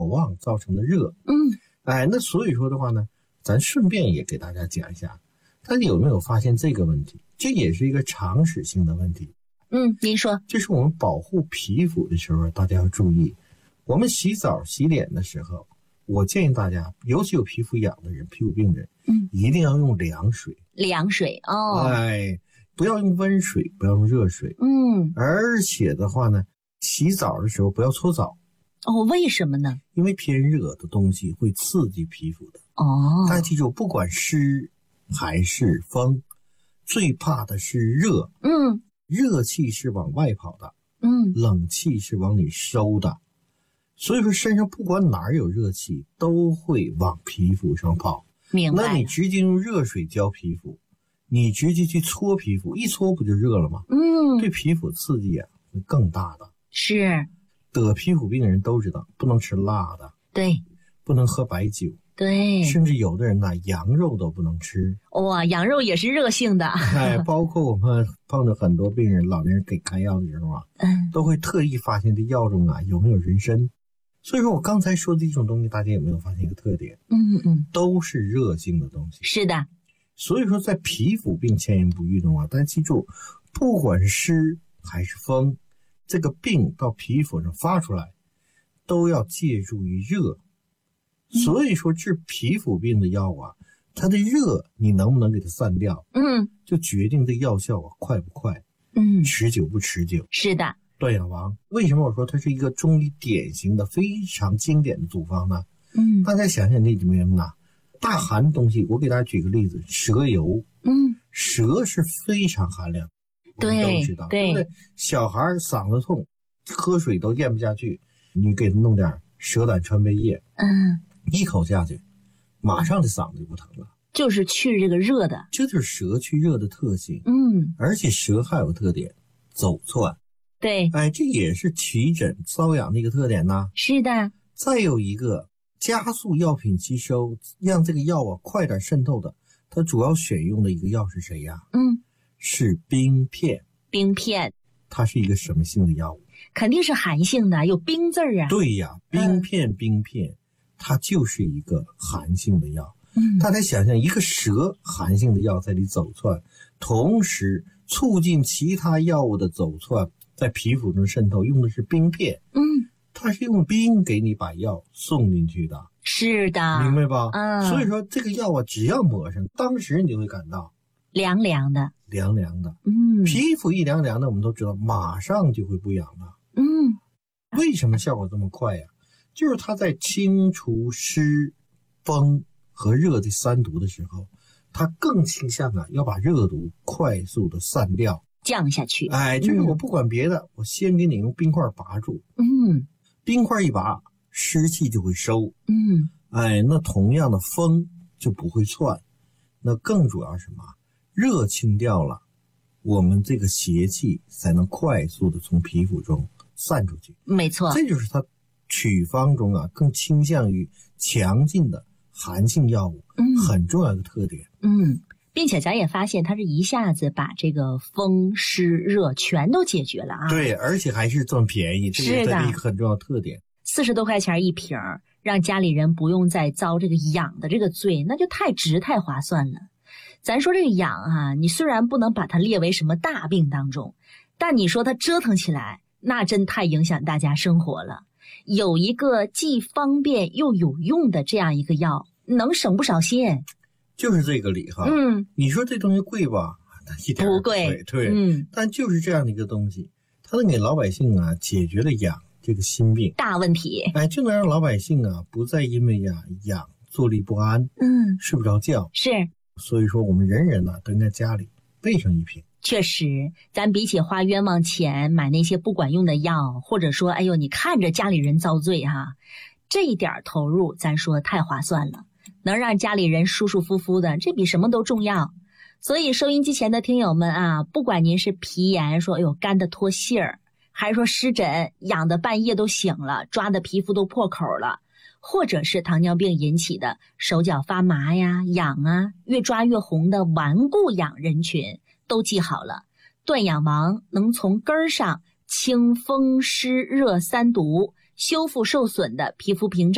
旺造成的热。那所以说的话呢，咱顺便也给大家讲一下，大家有没有发现这个问题？这也是一个常识性的问题。 您说。 就是我们保护皮肤的时候，大家要注意，我们洗澡洗脸的时候，我建议大家，尤其有皮肤痒的人、皮肤病人，一定要用凉水。 凉水哦。 不要用温水，不要用热水。而且的话呢，洗澡的时候不要搓澡。 为什么呢？因为偏热的东西会刺激皮肤的。大家记住，不管湿还是风，最怕的是热。热气是往外跑的，冷气是往里收的。所以说身上不管哪儿有热气，都会往皮肤上跑。 明白。 那你直接用热水浇皮肤，你直接去搓皮肤，一搓不就热了吗？对皮肤刺激会更大的。 是。 得皮肤病的人都知道，不能吃辣的， 对， 不能喝白酒， 对， 甚至有的人呢，羊肉都不能吃。 哇，羊肉也是热性的。 包括我们碰到很多病人，老年人给开药的时候都会特意发现这药中有没有人参。所以说我刚才说的一种东西，大家有没有发现一个特点？都是热性的东西。 是的。 所以说在皮肤病千言不遇的话，大家记住，不管是湿还是风，这个病到皮肤上发出来，都要借助于热。所以说治皮肤病的药它的热你能不能给它散掉，就决定这药效快不快，持久不持久。 是的。 对了，王，为什么我说它是一个中医典型的非常经典的组方呢？大家想想那里面大寒的东西，我给大家举个例子，蛇油。蛇是非常寒凉， 对， 都知道，对不对？小孩嗓子痛，喝水都咽不下去，你给他弄点蛇胆川贝叶，一口下去，马上这嗓子就不疼了。 就是去这个热的， 这就是蛇去热的特性。而且蛇还有个特点，走窜。 对， 这也是起疹瘙痒的一个特点呢。 是的。 再有一个加速药品吸收，让这个药快点渗透的，它主要选用的一个药是谁呀？是冰片。 冰片它是一个什么性的药物？ 肯定是寒性的，有冰字啊。 对呀，冰片它就是一个寒性的药。大家想想，一个蛇寒性的药在里走窜，同时促进其他药物的走窜，在皮肤中渗透，用的是冰片。它是用冰给你把药送进去的。 是的， 明白吧？所以说这个药只要抹上，当时你就会感到凉凉的。 皮肤一凉凉的，我们都知道马上就会不痒了。为什么效果这么快呀？就是它在清除湿、风和热这三毒的时候，它更倾向要把热毒快速的散掉， 降下去。 就是我不管别的，我先给你用冰块拔住。冰块一拔，湿气就会收。那同样的风就不会窜。那更主要是什么？热清掉了，我们这个邪气才能快速的从皮肤中散出去。 没错， 这就是它取方中更倾向于强劲的寒性药物，很重要的特点。 并且咱也发现它是一下子把这个风湿热全都解决了对，而且还是这么便宜，这是一个很重要的特点。 40多块钱一瓶，让家里人不用再遭这个痒的这个罪，那就太值太划算了。咱说这个痒你虽然不能把它列为什么大病当中，但你说它折腾起来，那真太影响大家生活了。有一个既方便又有用的这样一个药，能省不少心。 就是这个理哈。你说这东西贵吧？一点不贵。 对，但就是这样的一个东西，它能给老百姓解决了痒这个心病大问题。 就能让老百姓不再因为痒坐立不安，睡不着觉。 是。 所以说我们人人都应该家里备上一瓶。 确实，咱比起花冤枉钱买那些不管用的药，或者说你看着家里人遭罪这一点投入咱说太划算了，能让家里人舒舒服服的，这比什么都重要。所以收音机前的听友们不管您是皮炎说干的脱屑儿，还是说湿疹痒的半夜都醒了，抓的皮肤都破口了，或者是糖尿病引起的手脚发麻痒越抓越红的顽固痒人群，都记好了，断痒王能从根儿上清风湿热三毒，修复受损的皮肤屏障。